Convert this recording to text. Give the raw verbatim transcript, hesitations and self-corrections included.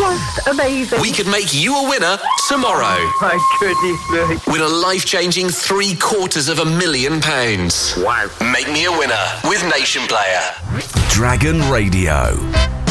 just amazing. We could make you a winner tomorrow. My goodness me. Win a life-changing three quarters of a million pounds. Wow. Make me a winner with Nation Player. Dragon Radio.